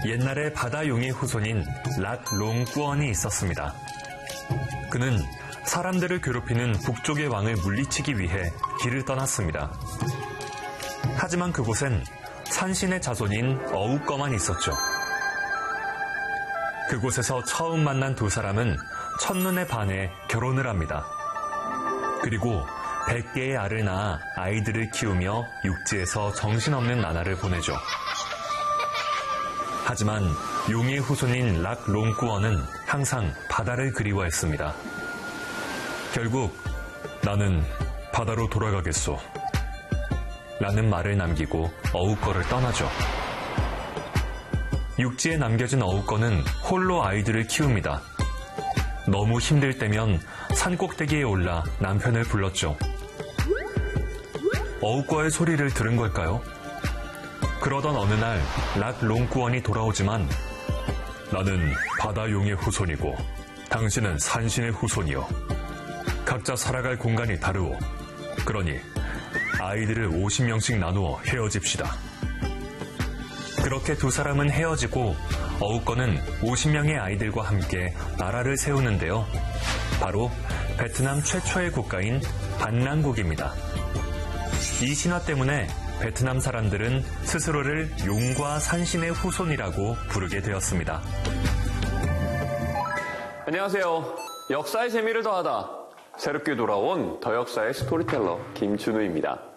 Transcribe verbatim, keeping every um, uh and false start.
옛날에 바다용의 후손인 락롱꾸언이 있었습니다. 그는 사람들을 괴롭히는 북쪽의 왕을 물리치기 위해 길을 떠났습니다. 하지만 그곳엔 산신의 자손인 어우꺼만 있었죠. 그곳에서 처음 만난 두 사람은 첫눈에 반해 결혼을 합니다. 그리고 백 개의 알을 낳아 아이들을 키우며 육지에서 정신없는 나날을 보내죠. 하지만 용의 후손인 락롱꾸언은 항상 바다를 그리워했습니다. 결국 나는 바다로 돌아가겠소 라는 말을 남기고 어우꺼를 떠나죠. 육지에 남겨진 어우꺼는 홀로 아이들을 키웁니다. 너무 힘들 때면 산꼭대기에 올라 남편을 불렀죠. 어우꺼의 소리를 들은 걸까요? 그러던 어느 날 락롱꾸언이 돌아오지만 나는 바다용의 후손이고 당신은 산신의 후손이요. 각자 살아갈 공간이 다르오. 그러니 아이들을 오십 명씩 나누어 헤어집시다. 그렇게 두 사람은 헤어지고 어우꺼는 오십 명의 아이들과 함께 나라를 세우는데요. 바로 베트남 최초의 국가인 반란국입니다. 이 신화 때문에 베트남 사람들은 스스로를 용과 산신의 후손이라고 부르게 되었습니다. 안녕하세요. 역사의 재미를 더하다. 새롭게 돌아온 더 역사의 스토리텔러 김준우입니다.